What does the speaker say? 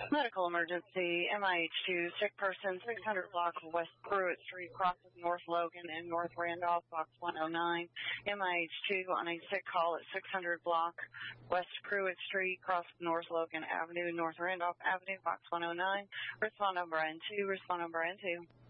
Medical emergency, MIH2, sick person, 600 block of West Pruitt Street, cross of North Logan and North Randolph, box 109. MIH2 on a sick call at 600 block West Pruitt Street, cross of North Logan Avenue, North Randolph Avenue, box 109. Respond number N2, respond number N2.